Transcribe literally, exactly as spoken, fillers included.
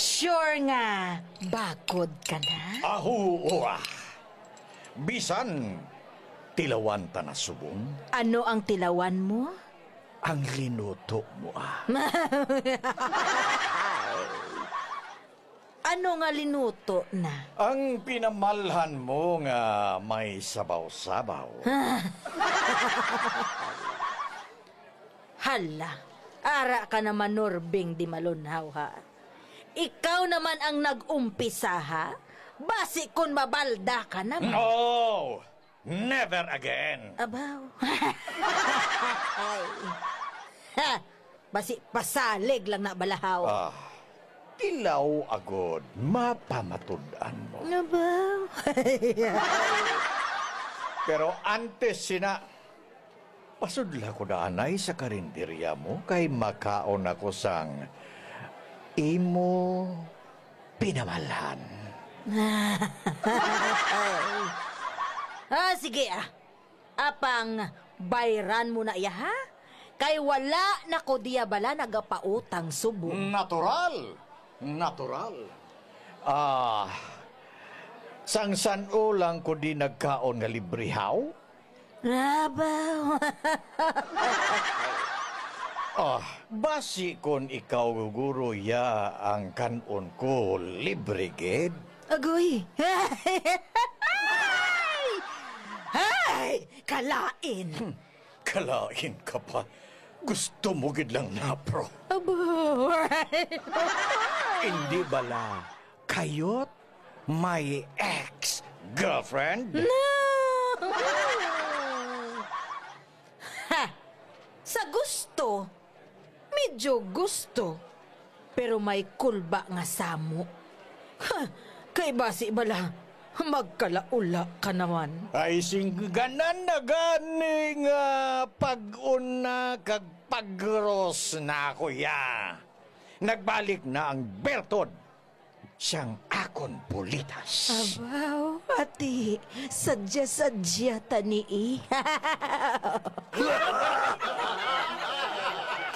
Sure nga, bakod ka na? Ahu, ah. Bisan, tilawan ta na subong. Ano ang tilawan mo? Ang linuto mo ah. Ano nga linuto na? Ang pinamalhan mo nga may sabaw-sabaw. Hala, ara ka naman Norbing di malunhaw ha. Ikaw naman ang nag-umpisa ha? Basi kun mabalda ka naman. No! Never again! Abaw. Ay. Ha, basi pasalig lang na balahaw. Ah, tilaw agod, mapamatudan mo. Abaw. Pero antes sina, pasudla ko daanay sa karinderya mo kay makaon ako sang imo pinamalhan. Ah, sige ah. Apang bayran mo na iya ha? Kay wala na ko diya bala nagapautang subo. Natural! Natural. Ah, sang san-o lang ko di nagkaon nga librihaw? Rabaw. Ah, basi kon ikaw guguro ya ang kanon ko libre ged. Agoy. Hay! Kalain. Hmm, kalain ka pa. Gusto mo gid lang na, bro. Abo. Hindi bala kayot my ex-girlfriend? No! Ha! Sa gusto, medyo gusto. Pero may kulba nga samo. Ha! Kay basi bala, magkalaula ka naman. Ay singganan na gani nga pag-una kag pagros na ako ya. Nagbalik na ang Bertod. Siyang akon pulitas. Abaw, ati, sadya-sadya tanii.